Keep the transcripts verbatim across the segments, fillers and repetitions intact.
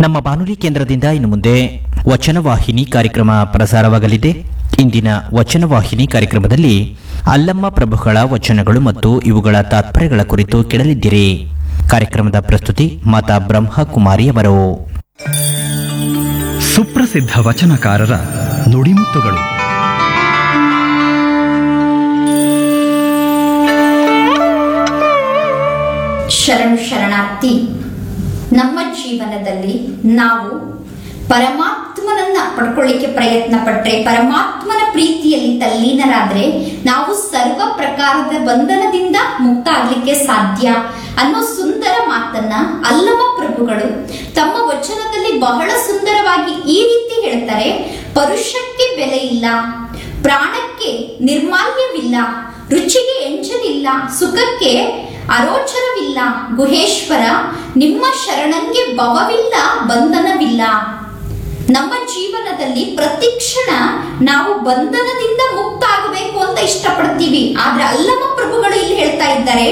ನಮ್ಮ ಬಾನುಲಿ ಕೇಂದ್ರದಿಂದ ಇನ್ನು ಮುಂದೆ ವಚನವಾಹಿನಿ ಕಾರ್ಯಕ್ರಮ ಪ್ರಸಾರವಾಗಲಿದೆ. ಇಂದಿನ ವಚನವಾಹಿನಿ ಕಾರ್ಯಕ್ರಮದಲ್ಲಿ ಅಲ್ಲಮ್ಮ ಪ್ರಭುಗಳ ವಚನಗಳು ಮತ್ತು ಇವುಗಳ ತಾತ್ಪರ್ಯಗಳ ಕುರಿತು ಕೇಳಲಿದ್ದೀರಿ. ಕಾರ್ಯಕ್ರಮದ ಪ್ರಸ್ತುತಿ ಮಾತಾ ಬ್ರಹ್ಮಕುಮಾರಿಯವರು. ಸುಪ್ರಸಿದ್ಧ ವಚನಕಾರರ ನುಡಿಮುತ್ತುಗಳು. ಶರಣು ಶರಣಾರ್ಥಿ. ನಮ್ಮ ಜೀವನದಲ್ಲಿ ನಾವು ಪರಮಾತ್ಮನನ್ನ ಪಡ್ಕೊಳ್ಳಿಕ್ಕೆ ಪ್ರಯತ್ನ ಪಟ್ರೆ, ಪರಮಾತ್ಮನ ಪ್ರೀತಿಯಲ್ಲಿ ತಲ್ಲೀನರಾದ್ರೆ ನಾವು ಸರ್ವ ಪ್ರಕಾರದ ಬಂಧನದಿಂದ ಮುಕ್ತ ಆಗ್ಲಿಕ್ಕೆ ಸಾಧ್ಯ ಅನ್ನೋ ಸುಂದರ ಮಾತನ್ನ ಅಲ್ಲಮ ಪ್ರಭುಗಳು ತಮ್ಮ ವಚನದಲ್ಲಿ ಬಹಳ ಸುಂದರವಾಗಿ ಈ ರೀತಿ ಹೇಳ್ತಾರೆ. ಪರುಷಕ್ಕೆ ಬೆಲೆ ಇಲ್ಲ, ಪ್ರಾಣಕ್ಕೆ ನಿರ್ಮಾಲ್ಯವಿಲ್ಲ, ರುಚಿಗೆ ಎಂಜಲಿಲ್ಲ, ಸುಖಕ್ಕೆ ಅರೋಚರವಿಲ್ಲ, ಗುಹೇಶ್ವರ ನಿಮ್ಮ ಶರಣಂಗೆ ಭವವಿಲ್ಲ, ಬಂಧನವಿಲ್ಲ. ನಮ್ಮ ಜೀವನದಲ್ಲಿ ಪ್ರತಿ ಕ್ಷಣ ನಾವು ಬಂಧನದಿಂದ ಮುಕ್ತ ಆಗಬೇಕು ಅಂತ ಇಷ್ಟಪಡ್ತೀವಿ. ಆದ್ರೆ ಅಲ್ಲಮ ಪ್ರಭುಗಳು ಇಲ್ಲಿ ಹೇಳ್ತಾ ಇದ್ದಾರೆ,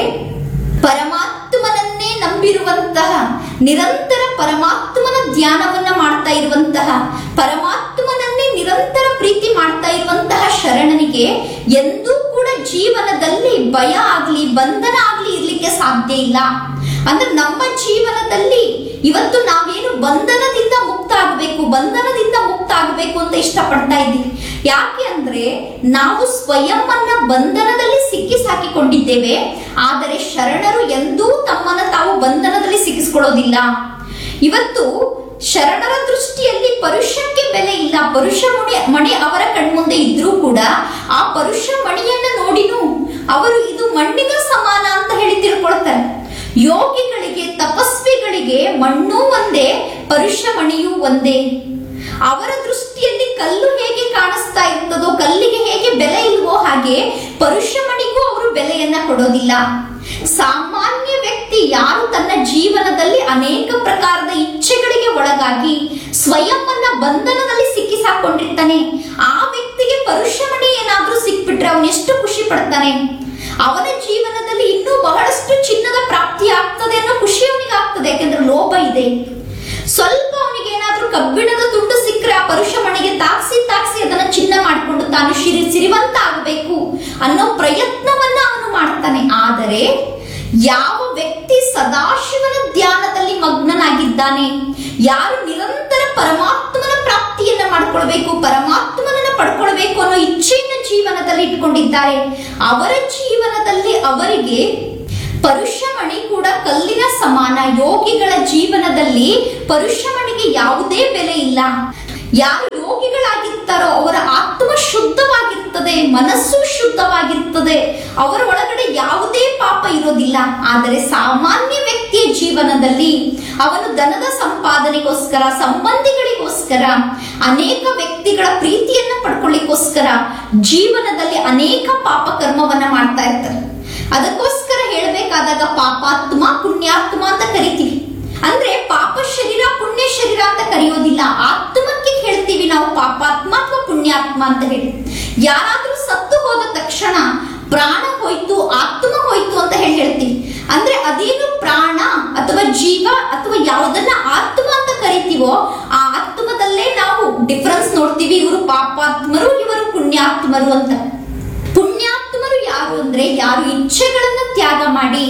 ಪರಮಾತ್ಮನನ್ನೇ ನಂಬಿರುವಂತಹ, ನಿರಂತರ ಪರಮಾತ್ಮನ ಧ್ಯಾನವನ್ನ ಮಾಡ್ತಾ ಇರುವಂತಹ, ಪರಮಾತ್ಮನನ್ನೇ ನಿರಂತರ ಪ್ರೀತಿ ಮಾಡ್ತಾ ಇರುವಂತಹ ಶರಣನಿಗೆ ಎಂದೂ ಕೂಡ ಜೀವನದಲ್ಲಿ ಭಯ ಆಗ್ಲಿ ಬಂಧನ ಆಗ್ಲಿ ಇರ್ಲಿಕ್ಕೆ ಸಾಧ್ಯ ಇಲ್ಲ. ಅಂದ್ರೆ ನಮ್ಮ ಜೀವನದಲ್ಲಿ ಇವತ್ತು ನಾವೇನು ಬಂಧನದಿಂದ ಮುಕ್ತ ಆಗಬೇಕು, ಬಂಧನದಿಂದ ಮುಕ್ತ ಆಗಬೇಕು ಅಂತ ಇಷ್ಟಪಡ್ತಾ ಇದ್ದೀವಿ. ಯಾಕೆ ಅಂದ್ರೆ ನಾವು ಸ್ವಯಂ ಅನ್ನ ಬಂಧನದಲ್ಲಿ ಸಿಕ್ಕಿಸಾಕಿಕೊಂಡಿದ್ದೇವೆ. ಆದರೆ ಶರಣರು ಎಂದೂ ತಮ್ಮನ್ನ ತಾವು ಬಂಧನದಲ್ಲಿ ಸಿಕ್ಕಿಸ್ಕೊಳ್ಳೋದಿಲ್ಲ. ಇವತ್ತು ಶರಣರ ದೃಷ್ಟಿಯಲ್ಲಿ ಪರುಷಕ್ಕೆ ಬೆಲೆ ಇಲ್ಲ. ಪರುಷ ಮಣಿ ಮಣಿ ಅವರ ಕಣ್ಮುಂದೆ ಇದ್ರೂ ಕೂಡ ಆ ಪರುಷ ಮಣಿಯನ್ನ ನೋಡಿನೂ ಅವರು ಇದು ಮಣ್ಣಿನ ಸಮಾನ ಅಂತ ಹೇಳಿ ತಿಳ್ಕೊಳ್ತಾರೆ. ಯೋಗಿಗಳಿಗೆ, ತಪಸ್ವಿಗಳಿಗೆ ಮಣ್ಣು ಒಂದೇ, ಪರುಷ ಮಣಿಯೂ ಒಂದೇ. ಅವರ ದೃಷ್ಟಿಯಲ್ಲಿ ಕಲ್ಲು ಹೇಗೆ ಕಾಣಿಸ್ತಾ ಇರ್ತದೋ, ಕಲ್ಲಿಗೆ ಹೇಗೆ ಬೆಲೆ ಇಲ್ವೋ ಹಾಗೆ ಪರುಷ ಮಣಿಗೂ ಅವರು ಬೆಲೆಯನ್ನ ಕೊಡೋದಿಲ್ಲ. ಸಾಮಾನ್ಯ ವ್ಯಕ್ತಿ ಯಾರು ತನ್ನ ಜೀವನದಲ್ಲಿ ಅನೇಕ ಪ್ರಕಾರದ ಇಚ್ಛೆಗಳಿಗೆ ಒಳಗಾಗಿ ಸ್ವಯಂ ಅನ್ನ ಬಂಧನದಲ್ಲಿ ಸಿಕ್ಕಿಸಾಕೊಂಡಿರ್ತಾನೆ, ಆ ವ್ಯಕ್ತಿಗೆ ಪರುಷಮಣಿ ಏನಾದ್ರೂ ಸಿಕ್ಬಿಟ್ರೆ ಅವನೆಷ್ಟು ಖುಷಿ ಪಡ್ತಾನೆ. ಅವನ ಜೀವನದಲ್ಲಿ ಇನ್ನೂ ಬಹಳಷ್ಟು ಚಿನ್ನದ ಪ್ರಾಪ್ತಿ ಆಗ್ತದೆ ಅನ್ನೋ ಖುಷಿ ಅವನಿಗೆ ಆಗ್ತದೆ. ಯಾಕೆಂದ್ರೆ ಲೋಭ ಇದೆ. ಸ್ವಲ್ಪ ಅವನಿಗೆ ಏನಾದ್ರೂ ಕಬ್ಬಿಣದ ತುಂಡು ಸಿಕ್ಕರೆ ಆ ಪರುಷಮಣಿಗೆ ತಾಕ್ಸಿ ತಾಕ್ಸಿ ಅದನ್ನ ಚಿನ್ನ ಮಾಡಿಕೊಂಡು ತಾನು ಸಿರಿ ಸಿರಿವಂತ ಆಗಬೇಕು ಅನ್ನೋ ಪ್ರಯತ್ನವನ್ನ ಅವನು ಮಾಡ್ತಾನೆ. ಆದರೆ ಯಾವ ವ್ಯಕ್ತಿ ಸದಾಶಿವನ ಧ್ಯಾನದಲ್ಲಿ ಮಗ್ನನಾಗಿದ್ದಾನೆ, ಯಾರು ನಿರಂತರ ಪರಮಾತ್ಮನ ಪ್ರಾಪ್ತಿಯನ್ನ ಮಾಡ್ಕೊಳ್ಬೇಕು, ಪರಮಾತ್ಮನನ್ನ ಪಡ್ಕೊಳ್ಬೇಕು ಅನ್ನೋ ಇಚ್ಛೆಯನ್ನ ಜೀವನದಲ್ಲಿ ಇಟ್ಕೊಂಡಿದ್ದಾರೆ, ಅವರ ಜೀವನದಲ್ಲಿ ಅವರಿಗೆ ಪರುಷಮಣಿ ಕೂಡ ಕಲ್ಲಿನ ಸಮಾನ. ಯೋಗಿಗಳ ಜೀವನದಲ್ಲಿ ಪರುಷಮಣಿಗೆ ಯಾವುದೇ ಬೆಲೆ ಇಲ್ಲ. ಯಾರು ಯೋಗಿಗಳಾಗಿರ್ತಾರೋ ಅವರ ಆತ್ಮ ಶುದ್ಧವಾಗಿರ್ತದೆ, ಮನಸ್ಸು ಶುದ್ಧವಾಗಿರ್ತದೆ, ಅವರ ಒಳಗಡೆ ಯಾವುದೇ ಪಾಪ ಇರೋದಿಲ್ಲ. ಆದರೆ ಸಾಮಾನ್ಯ ವ್ಯಕ್ತಿಯ ಜೀವನದಲ್ಲಿ ಅವನು ಧನದ ಸಂಪಾದನೆಗೋಸ್ಕರ, ಸಂಬಂಧಿಗಳಿಗೋಸ್ಕರ, ಅನೇಕ ವ್ಯಕ್ತಿಗಳ ಪ್ರೀತಿಯನ್ನ ಪಡ್ಕೊಳ್ಳಿಕ್ಕೋಸ್ಕರ ಜೀವನದಲ್ಲಿ ಅನೇಕ ಪಾಪ ಕರ್ಮವನ್ನ ಮಾಡ್ತಾ ಇರ್ತಾರೆ. ಅದಕ್ಕೋಸ್ಕರ ಹೇಳಬೇಕಾದಾಗ ಪಾಪಾತ್ಮ ಪುಣ್ಯಾತ್ಮ ಅಂತ ಕರಿತೀವಿ. ಅಂದ್ರೆ ಪಾಪ ಶರೀರ ಪುಣ್ಯ ಶರೀರ ಅಂತ ಕರೆಯೋದಿಲ್ಲ, ಆತ್ಮಕ್ಕೆ ಹೇಳ್ತೀವಿ ನಾವು ಪಾಪಾತ್ಮ ಅಥವಾ ಪುಣ್ಯಾತ್ಮ ಅಂತ ಹೇಳಿ. ಯಾರಾದ್ರೂ ಸತ್ತು ಹೋದ ತಕ್ಷಣ ಪ್ರಾಣ ಹೋಯ್ತು, ಆತ್ಮ ಹೋಯ್ತು ಅಂತ ಹೇಳಿ ಹೇಳ್ತೀವಿ. ಅಂದ್ರೆ ಅದೇನು ಪ್ರಾಣ ಅಥವಾ ಜೀವ ಅಥವಾ ಯಾವುದನ್ನ ಆತ್ಮ ಅಂತ ಕರಿತೀವೋ ಆ ಆತ್ಮದಲ್ಲೇ ನಾವು ಡಿಫರೆನ್ಸ್ ನೋಡ್ತೀವಿ. ಇವರು ಪಾಪಾತ್ಮರು, ಇವರು ಪುಣ್ಯಾತ್ಮರು ಅಂತ. ಪುಣ್ಯಾತ್ಮರು ಯಾರು ಅಂದ್ರೆ ಯಾರು ಇಚ್ಛೆಗಳನ್ನ ತ್ಯಾಗ ಮಾಡಿ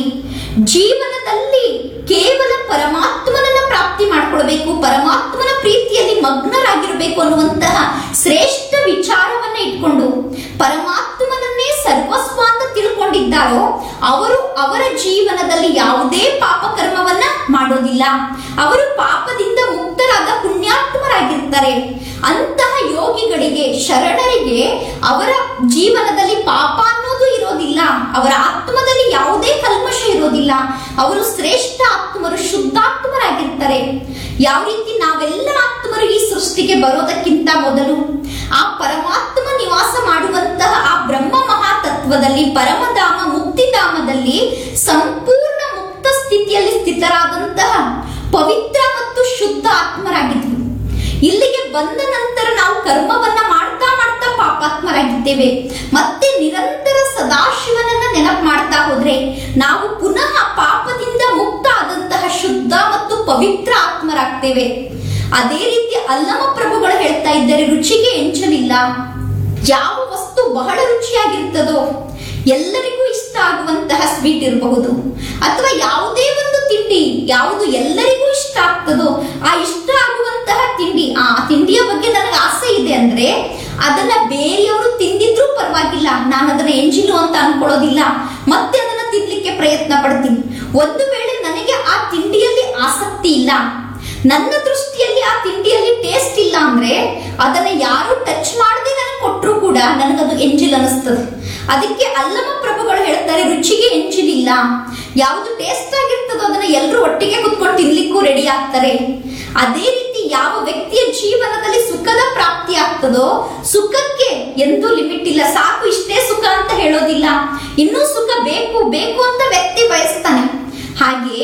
ಜೀವನದಲ್ಲಿ ಕೇವಲ ಪರಮಾತ್ಮನನ್ನ ಪ್ರಾಪ್ತಿ ಮಾಡ್ಕೊಳ್ಬೇಕು, ಪರಮಾತ್ಮನ ಪ್ರೀತಿಯಲ್ಲಿ ಮಗ್ನರಾಗಿರ್ಬೇಕು ಅನ್ನುವಂತಹ ಶ್ರೇಷ್ಠ ವಿಚಾರವನ್ನ ಇಟ್ಕೊಂಡು ಪರಮಾತ್ಮನನ್ನೇ ಸರ್ವಸ್ವ ಅಂತ ತಿಳ್ಕೊಂಡಿದ್ದಾರೋ ಅವರು ಅವರ ಜೀವನದಲ್ಲಿ ಯಾವುದೇ ಪಾಪ ಕರ್ಮವನ್ನ ಮಾಡೋದಿಲ್ಲ. ಅವರು ಪಾಪದಿಂದ ಮುಕ್ತರಾದ ಪುಣ್ಯಾತ್ಮರಾಗಿರ್ತಾರೆ. ಅಂತಹ ಯೋಗಿಗಳಿಗೆ, ಶರಣರಿಗೆ ಅವರ ಜೀವನದಲ್ಲಿ ಪಾಪ ಅನ್ನೋದು ಇರೋದಿಲ್ಲ, ಅವರ ಆತ್ಮದಲ್ಲಿ ಯಾವುದೇ ಕಲ್ಮಶ ಇರೋದಿಲ್ಲ. ಅವರು ಶ್ರೇಷ್ಠ ಆತ್ಮರು, ಶುದ್ಧಾತ್ಮರಾಗಿರ್ತಾರೆ. ಯಾವ ರೀತಿ ನಾವೆಲ್ಲ ಆತ್ಮರು ಈ ಸೃಷ್ಟಿಗೆ ಬರೋದಕ್ಕಿಂತ ಮೊದಲು ಆ ಪರಮಾತ್ಮ ನಿವಾಸ ಮಾಡುವಂತಹ ಆ ಬ್ರಹ್ಮ ಮಹಾತತ್ವದಲ್ಲಿ, ಪರಮಧಾಮ ಮುಕ್ತಿಧಾಮದಲ್ಲಿ ಸಂಪೂರ್ಣ ಮುಕ್ತ ಸ್ಥಿತಿಯಲ್ಲಿ ಸ್ಥಿತರಾದಂತಹ ಪವಿತ್ರ ಮತ್ತು ಶುದ್ಧ ಆತ್ಮರಾಗಿದ್ವಿ. ಇಲ್ಲಿಗೆ ಬಂದ ನಂತರ ನಾವು ಕರ್ಮವನ್ನ ಮಾಡ್ತಾ ಮಾಡ್ತಾ ಪಾಪಾತ್ಮರಾಗಿದ್ದೇವೆ. ಮತ್ತೆ ನಿರಂತರ ಸದಾಶಿವನನ್ನ ನೆನಪು ಮಾಡ್ತಾ ಹೋದ್ರೆ ನಾವು ಪುನಃ ಪಾಪದಿಂದ ಮುಕ್ತ ಆದಂತಹ ಶುದ್ಧ ಮತ್ತು ಪವಿತ್ರ ಆತ್ಮ ಪರಮಾತ್ಮರಾಗ್ತೇವೆ. ಅದೇ ರೀತಿ ಅಲ್ಲಮ ಪ್ರಭುಗಳು ಹೇಳ್ತಾ ಇದ್ದಾರೆ, ರುಚಿಗೆ ಎಂಚಲಿಲ್ಲ. ಯಾವ ವಸ್ತು ಬಹಳ ರುಚಿಯಾಗಿರ್ತದೋ, ಎಲ್ಲರಿಗೂ ಇಷ್ಟ ಆಗುವಂತಹ ಸ್ವೀಟ್ ಇರಬಹುದು, ಅಥವಾ ಯಾವುದೇ ಒಂದು ತಿಂಡಿ ಯಾವುದು ಎಲ್ಲರಿಗೂ ಇಷ್ಟ ಆಗ್ತದೋ ಆ ಇಷ್ಟ ಆಗುವಂತಹ ತಿಂಡಿ, ಆ ತಿಂಡಿಯ ಬಗ್ಗೆ ನನಗೆ ಆಸೆ ಇದೆ ಅಂದ್ರೆ ಅದನ್ನ ಬೇರೆಯವರು ತಿಂದಿದ್ರೂ ಪರವಾಗಿಲ್ಲ, ನಾನು ಅದನ್ನ ಎಂಜಿಲು ಅಂತ ಅನ್ಕೊಳ್ಳೋದಿಲ್ಲ, ಮತ್ತೆ ಅದನ್ನ ತಿನ್ಲಿಕ್ಕೆ ಪ್ರಯತ್ನ ಪಡ್ತೀನಿ. ಒಂದು ವೇಳೆ ನನಗೆ ಆ ತಿಂಡಿಯಲ್ಲಿ ಆಸಕ್ತಿ ಇಲ್ಲ, ನನ್ನ ದೃಷ್ಟಿಯಲ್ಲಿ ಆ ತಿಂಡಿಯಲ್ಲಿ ಟೇಸ್ಟ್ ಇಲ್ಲ ಅಂದ್ರೆ ಅದನ್ನ ಯಾರು ಟಚ್ ಮಾಡದೆ ನನಗೆ ಕೊಟ್ಟರು ಕೂಡ ನನಗದು ಎಂಜಿಲ್ ಅನಿಸ್ತದೆ. ಅದಕ್ಕೆ ಅಲ್ಲಮ ಪ್ರಭುಗಳು ಹೇಳ್ತಾರೆ, ರುಚಿಗೆ ಎಂಜಿಲಿಲ್ಲ. ಯಾವುದು ಟೇಸ್ಟ್ ಆಗಿರ್ತದೋ ಅದನ್ನ ಎಲ್ಲರೂ ಒಟ್ಟಿಗೆ ಕುತ್ಕೊಂಡು ತಿನ್ಲಿಕ್ಕೂ ರೆಡಿ ಆಗ್ತಾರೆ. ಅದೇ ರೀತಿ ಯಾವ ವ್ಯಕ್ತಿಯ ಜೀವನದಲ್ಲಿ ಸುಖದ ಪ್ರಾಪ್ತಿ ಆಗ್ತದೋ ಸುಖಕ್ಕೆ ಎಂದೂ ಲಿಮಿಟ್ ಇಲ್ಲ. ಸಾಕು ಇಷ್ಟೇ ಸುಖ ಅಂತ ಹೇಳೋದಿಲ್ಲ, ಇನ್ನೂ ಸುಖ ಬೇಕು ಬೇಕು ಅಂತ ವ್ಯಕ್ತಿ ಬಯಸ್ತಾನೆ. ಹಾಗೆ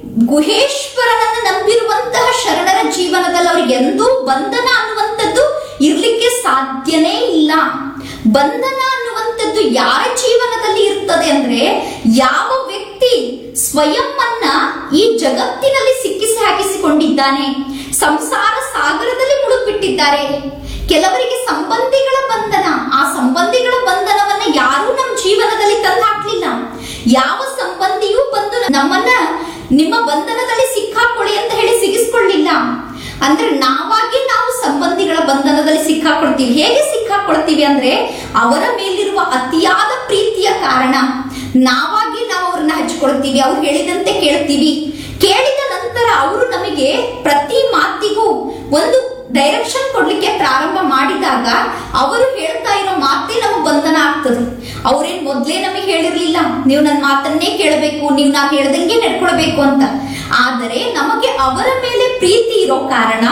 ಗುಹೇಶ್ವರನನ್ನ ನಂಬಿರುವಂತಹ ಶರಣರ ಜೀವನದಲ್ಲಿ ಅವ್ರಿಗೆ ಎಂದೂ ಬಂಧನ ಅನ್ನುವಂಥದ್ದು ಇರ್ಲಿಕ್ಕೆ ಸಾಧ್ಯನೇ ಇಲ್ಲ. ಬಂಧನ ಅನ್ನುವಂಥದ್ದು ಯಾರ ಜೀವನದಲ್ಲಿ ಇರ್ತದೆ ಅಂದ್ರೆ ಯಾವ ವ್ಯಕ್ತಿ ಸ್ವಯಂ ಅನ್ನ ಈ ಜಗತ್ತಿನಲ್ಲಿ ಸಿಕ್ಕಿಸಿ ಹಾಕಿಸಿಕೊಂಡಿದ್ದಾನೆ, ಸಂಸಾರ ಸಾಗರದಲ್ಲಿ ಮುಳುಗ್ಬಿಟ್ಟಿದ್ದಾರೆ. ಕೆಲವರಿಗೆ ಸಂಬಂಧಿಗಳ ಬಂಧನ, ಆ ಸಂಬಂಧಿಗಳ ಬಂಧನವನ್ನ ಯಾರೂ ನಮ್ಮ ಜೀವನದಲ್ಲಿ ತಂದು ಹಾಕ್ಲಿಲ್ಲ. ಯಾವ ಸಂಬಂಧಿಯೂ ಬಂದು ನಮ್ಮನ್ನ ನಿಮ್ಮ ಬಂಧನದಲ್ಲಿ ಸಿಕ್ಕಾಕೊಳ್ಳಿ ಅಂತ ಹೇಳಿ ಸಿಗಿಸ್ಕೊಳ್ಳಿಲ್ಲ. ಅಂದ್ರೆ ನಾವಾಗಿ ನಾವು ಸಂಬಂಧಿಗಳ ಬಂಧನದಲ್ಲಿ ಸಿಕ್ಕಾಕೊಳ್ತೀವಿ. ಹೇಗೆ ಸಿಕ್ಕಾಕೊಳ್ತೀವಿ ಅಂದ್ರೆ ಅವರ ಮೇಲಿರುವ ಅತಿಯಾದ ಪ್ರೀತಿಯ ಕಾರಣ ನಾವಾಗಿ ನಾವು ಅವ್ರನ್ನ ಹಚ್ಕೊಳ್ತೀವಿ, ಅವ್ರು ಹೇಳಿದಂತೆ ಕೇಳ್ತೀವಿ. ಕೇಳಿದ ನಂತರ ಅವರು ನಮಗೆ ಪ್ರತಿ ಮಾತಿಗೂ ಒಂದು ಡೈರೆಕ್ಷನ್ ಕೊಡ್ಲಿಕ್ಕೆ ಪ್ರಾರಂಭ ಮಾಡಿದಾಗ ಅವರು ಹೇಳ್ತಾ ಇರೋ ಮಾತೇ ನಮಗೆ ಬಂಧನ ಆಗ್ತದೆ. ಅವ್ರೇನ್ ಮೊದ್ಲೇ ನಮಗೆ ಹೇಳಿರ್ಲಿಲ್ಲ, ನೀವು ನನ್ನ ಮಾತನ್ನೇ ಕೇಳಬೇಕು, ನೀವು ನಾನು ಹೇಳ್ದಂಗೆ ನಡ್ಕೊಳ್ಬೇಕು ಅಂತ. ಆದರೆ ನಮಗೆ ಅವರ ಮೇಲೆ ಪ್ರೀತಿ ಇರೋ ಕಾರಣ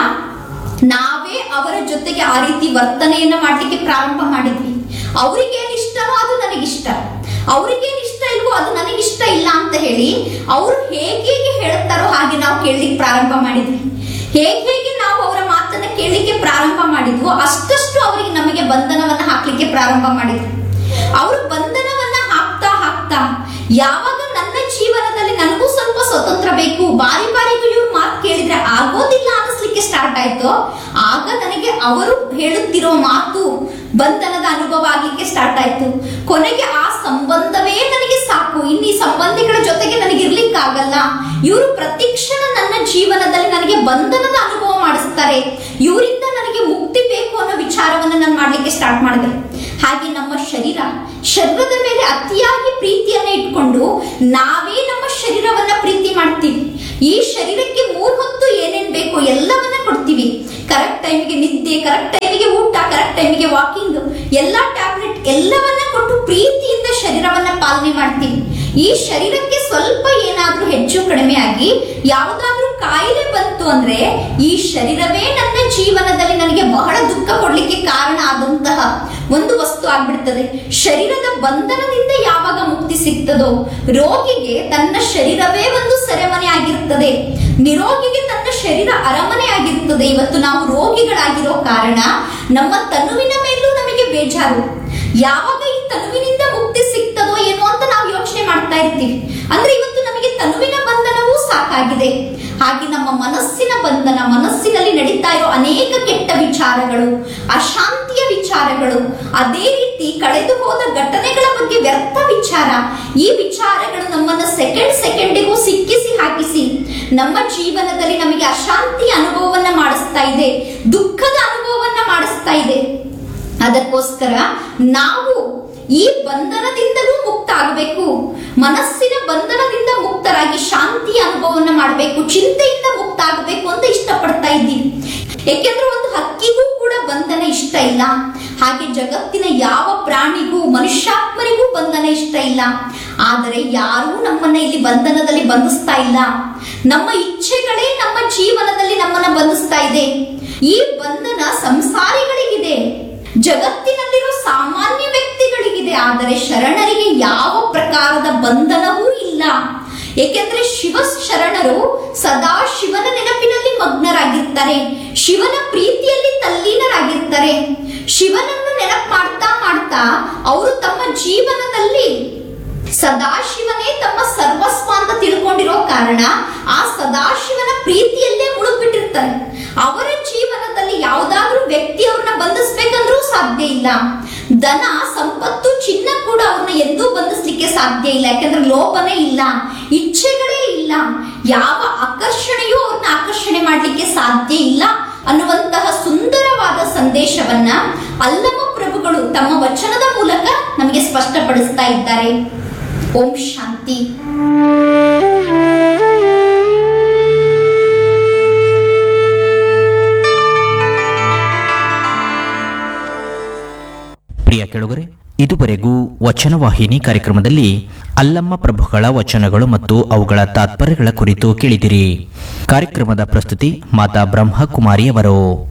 ನಾವೇ ಅವರ ಜೊತೆಗೆ ಆ ರೀತಿ ವರ್ತನೆಯನ್ನ ಮಾಡ್ಲಿಕ್ಕೆ ಪ್ರಾರಂಭ ಮಾಡಿದ್ವಿ. ಅವ್ರಿಗೇನ್ ಇಷ್ಟನೋ ಅದು ನನಗಿಷ್ಟ, ಅವ್ರಿಗೇನ್ ಇಷ್ಟ ಇಲ್ವೋ ಅದು ನನಗಿಷ್ಟ ಇಲ್ಲ ಅಂತ ಹೇಳಿ ಅವ್ರು ಹೇಗೆ ಹೇಳ್ತಾರೋ ಹಾಗೆ ನಾವು ಕೇಳಲಿಕ್ಕೆ ಪ್ರಾರಂಭ ಮಾಡಿದ್ವಿ. ಹೇಗೆ ಹೇಗೆ ನಾವು ಅವರ ಮಾತನ್ನ ಕೇಳಲಿಕ್ಕೆ ಪ್ರಾರಂಭ ಮಾಡಿದ್ವು ಅಷ್ಟಷ್ಟು ಅವರಿಗೆ ನಮಗೆ ಬಂಧನವನ್ನ ಹಾಕ್ಲಿಕ್ಕೆ ಪ್ರಾರಂಭ ಮಾಡಿದ್ವಿ. ಅವರು ಬಂಧನವನ್ನ ಹಾಕ್ತಾ ಹಾಕ್ತಾ ಯಾವಾಗ ನನ್ನ ಜೀವನದಲ್ಲಿ ನನಗೂ ಸ್ವಲ್ಪ ಸ್ವತಂತ್ರ ಬೇಕು, ಬಾರಿ ಬಾರಿಗೂ ಇವ್ರು ಮಾತು ಕೇಳಿದ್ರೆ ಆಗೋದಿಲ್ಲ ಅನಿಸ್ಲಿಕ್ಕೆ ಸ್ಟಾರ್ಟ್ ಆಯ್ತು, ಆಗ ನನಗೆ ಅವರು ಹೇಳುತ್ತಿರೋ ಮಾತು ಬಂಧನದ ಅನುಭವ ಆಗ್ಲಿಕ್ಕೆ ಸ್ಟಾರ್ಟ್ ಆಯ್ತು. ಕೊನೆಗೆ ಆ ಸಂಬಂಧವೇ ನನಗೆ ಸಾಕು, ಇನ್ನು ಈ ಸಂಬಂಧಿಗಳ ಜೊತೆಗೆ ನನಗೆ ಇರ್ಲಿಕ್ಕಾಗಲ್ಲ, ಇವರು ಪ್ರತಿಕ್ಷಣ ನನ್ನ ಜೀವನದಲ್ಲಿ ನನಗೆ ಬಂಧನದ ಅನುಭವ ಮಾಡಿಸ್ತಾರೆ, ಇವರಿಂದ ನನಗೆ ಮುಕ್ತಿ ಬೇಕು ಅನ್ನೋ ವಿಚಾರವನ್ನ ನಾನು ಮಾಡ್ಲಿಕ್ಕೆ ಸ್ಟಾರ್ಟ್ ಮಾಡಿದೆ. ಹಾಗೆ ನಮ್ಮ ಶರೀರ ಶರೀರದ ಮೇಲೆ ಅತಿಯಾಗಿ ಪ್ರೀತಿಯನ್ನ ಇಟ್ಕೊಂಡು ನಾವೇ ನಮ್ಮ ಶರೀರವನ್ನ ಪ್ರೀತಿ ಮಾಡ್ತೀವಿ. ಈ ಶರೀರಕ್ಕೆ ಮೂರ್ ಹೊತ್ತು ಏನೇನ್ ಬೇಕು ಎಲ್ಲವನ್ನ ಕೊಡ್ತೀವಿ. ಕರೆಕ್ಟ್ ಟೈಮಿಗೆ ನಿದ್ದೆ, ಕರೆಕ್ಟ್ ಟೈಮಿಗೆ ಊಟ, ಕರೆಕ್ಟ್ ಟೈಮಿಗೆ ವಾಕಿಂಗ್, ಎಲ್ಲಾ ಟ್ಯಾಬ್ಲೆಟ್ ಎಲ್ಲವನ್ನ ಕೊಟ್ಟು ಪ್ರೀತಿಯಿಂದ ಶರೀರವನ್ನ ಪಾಲನೆ ಮಾಡ್ತೀವಿ. ಈ ಶರೀರಕ್ಕೆ ಸ್ವಲ್ಪ ಏನಾದ್ರೂ ಹೆಚ್ಚು ಕಡಿಮೆ ಆಗಿ ಯಾವುದಾದ್ರೂ ಕಾಯಿಲೆ ಬಂತು ಅಂದ್ರೆ ಈ ಶರೀರವೇ ನನ್ನ ಜೀವನದಲ್ಲಿ ನನಗೆ ಬಹಳ ದುಃಖ ಕೊಡ್ಲಿಕ್ಕೆ ಕಾರಣ ಆದಂತಹ ಒಂದು ವಸ್ತು ಆಗ್ಬಿಡ್ತದೆ. ಶರೀರದ ಬಂಧನದಿಂದ ಯಾವಾಗ ಮುಕ್ತಿ ಸಿಗ್ತದೋ ರೋಗಿಗೆ ತನ್ನ ಶರೀರವೇ ಒಂದು ಸೆರೆಮನೆ ಆಗಿರ್ತದೆ, ನಿರೋಗಿಗೆ ತನ್ನ ಶರೀರ ಅರಮನೆ ಆಗಿರ್ತದೆ. ಇವತ್ತು ನಾವು ರೋಗಿಗಳಾಗಿರೋ ಕಾರಣ ನಮ್ಮ ತನುವಿನ ಮೇಲೂ ನಮಗೆ ಬೇಜಾರು. ಯಾವಾಗ ಈ ತನುವಿನಿಂದ ಮುಕ್ತಿ ಸಿಗ್ತದೋ ಏನೋ ಅಂತ ನಾವು ಯೋಚನೆ ಮಾಡ್ತಾ ಇರ್ತೀವಿ. ಅಂದ್ರೆ ಇವತ್ತು ನಮಗೆ ತನುವಿನ ಬಂಧನವೂ ಸಾಕಾಗಿದೆ. ಹಾಗೆ ನಮ್ಮ ಮನಸ್ಸಿನ ಬಂಧನ, ಮನಸ್ಸಿನಲ್ಲಿ ನಡೀತಾ ಇರೋ ಅನೇಕ ಕೆಟ್ಟ ವಿಚಾರಗಳು, ಅಶಾಂತಿಯ ವಿಚಾರಗಳು, ಅದೇ ರೀತಿ ಕಳೆದು ಹೋದ ಘಟನೆಗಳ ಬಗ್ಗೆ ವ್ಯರ್ಥ ವಿಚಾರ, ಈ ವಿಚಾರಗಳು ನಮ್ಮನ್ನ ಸೆಕೆಂಡ್ ಸೆಕೆಂಡಿಗೂ ಸಿಕ್ಕಿಸಿ ಹಾಕಿಸಿ ನಮ್ಮ ಜೀವನದಲ್ಲಿ ನಮಗೆ ಅಶಾಂತಿಯ ಅನುಭವವನ್ನ ಮಾಡಿಸ್ತಾ ಇದೆ, ದುಃಖದ ಅನುಭವವನ್ನ ಮಾಡಿಸ್ತಾ ಇದೆ. ಅದಕ್ಕೋಸ್ಕರ ನಾವು ಈ ಬಂಧನದಿಂದಲೂ ಮುಕ್ತ ಆಗಬೇಕು, ಮನಸ್ಸಿನ ಬಂಧನದಿಂದ ಮುಕ್ತರಾಗಿ ಶಾಂತಿಯ ಅನುಭವವನ್ನು ಮಾಡಬೇಕು, ಚಿಂತೆಯಿಂದ ಮುಕ್ತ ಆಗಬೇಕು ಅಂತ ಇಷ್ಟಪಡ್ತಾ ಇದ್ದೀವಿ. ಯಾಕೆಂದ್ರೆ ಒಂದು ಹಕ್ಕಿಗೂ ಕೂಡ ಬಂಧನ ಇಷ್ಟ ಇಲ್ಲ, ಹಾಗೆ ಜಗತ್ತಿನ ಯಾವ ಪ್ರಾಣಿಗೂ ಮನುಷ್ಯಾತ್ಮರಿಗೂ ಬಂಧನ ಇಷ್ಟ ಇಲ್ಲ. ಆದರೆ ಯಾರೂ ನಮ್ಮನ್ನ ಇಲ್ಲಿ ಬಂಧನದಲ್ಲಿ ಬಂಧಿಸ್ತಾ ಇಲ್ಲ. ನಮ್ಮ ಇಚ್ಛೆಗಳೇ ನಮ್ಮ ಜೀವನದಲ್ಲಿ ನಮ್ಮನ್ನ ಬಂಧಿಸ್ತಾ ಇದೆ. ಈ ಬಂಧನ ಸಂಸಾರಿಗಳಿಗಿದೆ, ಜಗತ್ತಿನಲ್ಲಿರೋ ಸಾಮಾನ್ಯ ವ್ಯಕ್ತಿಗಳಿಗಿದೆ. ಆದರೆ ಶರಣರಿಗೆ ಯಾವ ಪ್ರಕಾರದ ಬಂಧನವೂ ಇಲ್ಲ. ಏಕೆಂದ್ರೆ ಶಿವ ಶರಣರು ಸದಾ ಶಿವನ ನೆನಪಿನಲ್ಲಿ ಮಗ್ನರಾಗಿರ್ತಾರೆ, ಶಿವನ ಪ್ರೀತಿಯಲ್ಲಿ ತಲ್ಲೀನರಾಗಿರ್ತಾರೆ. ಶಿವನನ್ನು ನೆನಪು ಮಾಡ್ತಾ ಮಾಡ್ತಾ ಅವರು ತಮ್ಮ ಜೀವನದಲ್ಲಿ ಸದಾಶಿವನೇ ತಮ್ಮ ಸರ್ವಸ್ವ ಅಂತ ತಿಳ್ಕೊಂಡಿರೋ ಕಾರಣ ಆ ಸದಾಶಿವನ ಪ್ರೀತಿಯಲ್ಲೇ ಮುಳುಗ್ಬಿಟ್ಟು ಇರ್ತಾರೆ. ಅವರ ಜೀವನದಲ್ಲಿ ಯಾವುದಾದ್ರೂ ವ್ಯಕ್ತಿ ಅವ್ರನ್ನ ಬಂಧಿಸ್ಬೇಕಂದ್ರೂ ಸಾಧ್ಯ ಇಲ್ಲ. ಧನ ಸಂಪತ್ತು ಚಿನ್ನ ಕೂಡ ಅವ್ರನ್ನ ಎಂದೂ ಬಂಧಿಸ್ಲಿಕ್ಕೆ ಸಾಧ್ಯ ಇಲ್ಲ. ಯಾಕಂದ್ರೆ ಲೋಭನೇ ಇಲ್ಲ, ಇಚ್ಛೆಗಳೇ ಇಲ್ಲ, ಯಾವ ಆಕರ್ಷಣೆಯೂ ಅವ್ರನ್ನ ಆಕರ್ಷಣೆ ಮಾಡ್ಲಿಕ್ಕೆ ಸಾಧ್ಯ ಇಲ್ಲ ಅನ್ನುವಂತಹ ಸುಂದರವಾದ ಸಂದೇಶವನ್ನ ಅಲ್ಲಮ ಪ್ರಭುಗಳು ತಮ್ಮ ವಚನದ ಮೂಲಕ ನಮಗೆ ಸ್ಪಷ್ಟಪಡಿಸ್ತಾ ಇದ್ದಾರೆ. ಓಂ ಶಾಂತಿ. ಪ್ರಿಯ ಕೆಳಗರೆ, ಇದುವರೆಗೂ ವಚನವಾಹಿನಿ ಕಾರ್ಯಕ್ರಮದಲ್ಲಿ ಅಲ್ಲಮ್ಮ ಪ್ರಭುಗಳ ವಚನಗಳು ಮತ್ತು ಅವುಗಳ ತಾತ್ಪರ್ಯಗಳ ಕುರಿತು ಕೇಳಿದಿರಿ. ಕಾರ್ಯಕ್ರಮದ ಪ್ರಸ್ತುತಿ ಮಾತಾ ಬ್ರಹ್ಮಕುಮಾರಿಯವರು.